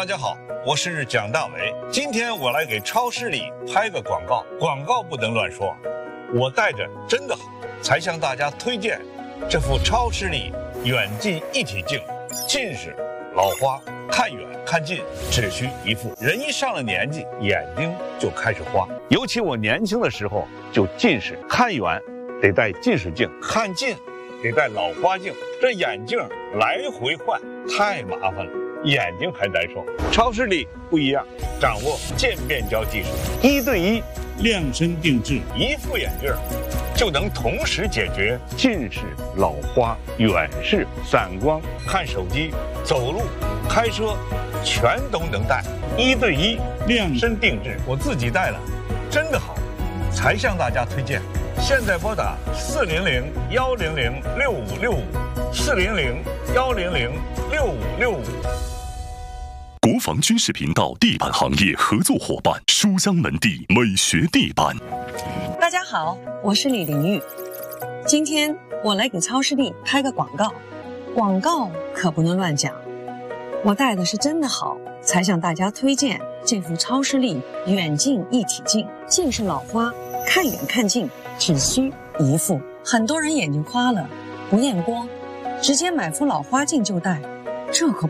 大家好，我是蒋大为。今天我来给超市里拍个广告，广告不能乱说。我带着真的好，才向大家推荐这副超视力远近一体镜。近视、老花，看远看近只需一副。人一上了年纪，眼睛就开始花。尤其我年轻的时候就近视，看远得戴近视镜，看近得戴老花镜，这眼镜来回换太麻烦了，眼睛还难受。超视力不一样，掌握渐变焦技术，1对1 量身定制， 一副眼镜就能同时解决近视、老花、远视、散光、看手机、走路、开车，全都能戴。1对1量身定制，我自己戴了，真的好，才向大家推荐。现在拨打400-100-6565，400-100-6565。 国防军事频道地板行业合作伙伴书香门第美学地板。 大家好，我是李玲玉。今天我来给超视力拍个广告，广告可不能乱讲。我戴的是真的好，才向大家推荐这副超视力远近一体镜。近视老花，看远看近只需一副。很多人眼睛花了不验光，直接买副老花镜就戴，这可